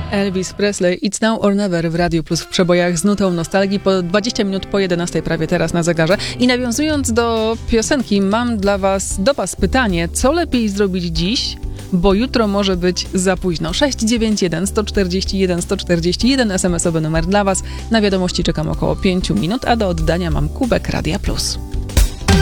Elvis Presley, It's Now or Never w Radiu Plus w przebojach z nutą nostalgii po 20 minut po 11 prawie teraz na zegarze. I nawiązując do piosenki, mam do was pytanie, co lepiej zrobić dziś, bo jutro może być za późno. 691 141 141 SMS-owy numer dla was. Na wiadomości czekam około 5 minut, a do oddania mam kubek Radia Plus.